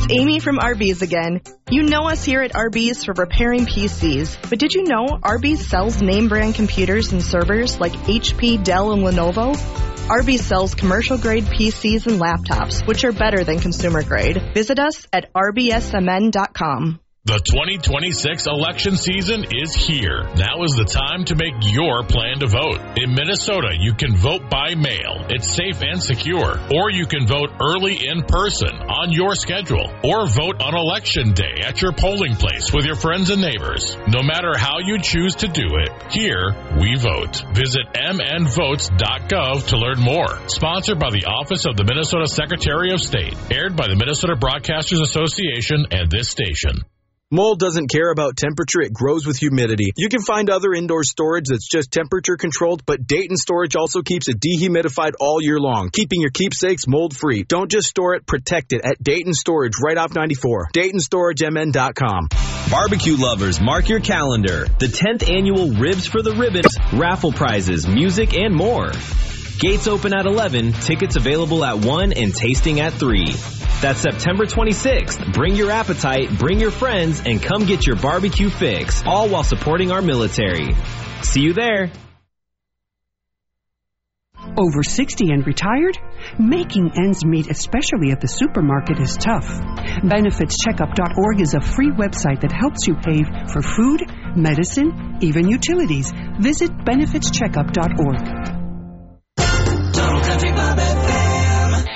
It's Amy from Arby's again. You know us here at Arby's for repairing PCs, but did you know Arby's sells name brand computers and servers like HP, Dell, and Lenovo? Arby's sells commercial-grade PCs and laptops, which are better than consumer-grade. Visit us at rbsmn.com. The 2026 election season is here. Now is the time to make your plan to vote. In Minnesota, you can vote by mail. It's safe and secure. Or you can vote early in person on your schedule. Or vote on Election Day at your polling place with your friends and neighbors. No matter how you choose to do it, here we vote. Visit mnvotes.gov to learn more. Sponsored by the Office of the Minnesota Secretary of State. Aired by the Minnesota Broadcasters Association and this station. Mold doesn't care about temperature, it grows with humidity. You can find other indoor storage that's just temperature controlled, but Dayton Storage also keeps it dehumidified all year long, keeping your keepsakes mold-free. Don't just store it, protect it at Dayton Storage right off 94. DaytonStorageMN.com. Barbecue lovers, mark your calendar. The 10th annual Ribs for the Ribbons, raffle prizes, music, and more. Gates open at 11, tickets available at 1, and tasting at 3. That's September 26th. Bring your appetite, bring your friends, and come get your barbecue fix, all while supporting our military. See you there. Over 60 and retired? Making ends meet, especially at the supermarket, is tough. BenefitsCheckup.org is a free website that helps you pay for food, medicine, even utilities. Visit BenefitsCheckup.org. Total Country Bob FM.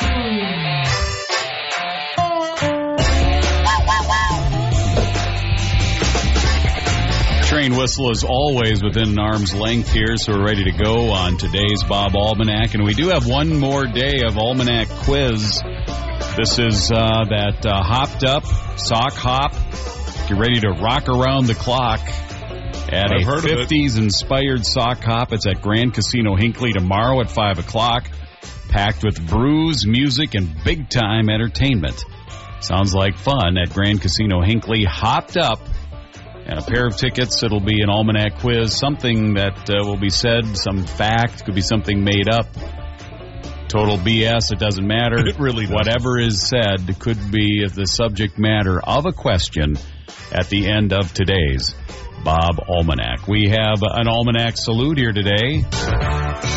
Train whistle is always within arm's length here, so we're ready to go on today's Bob Almanac. And we do have one more day of Almanac quiz. This is that hopped up sock hop. Get ready to rock around the clock at a 50s inspired sock hop. It's at Grand Casino Hinckley tomorrow at 5 o'clock. Packed with brews, music, and big-time entertainment. Sounds like fun at Grand Casino Hinckley. Hopped up. And a pair of tickets. It'll be an Almanac quiz. Something that will be said. Some fact. Could be something made up. Total BS. It doesn't matter. It really doesn't. Whatever is said could be the subject matter of a question at the end of today's Bob Almanac. We have an Almanac salute here today.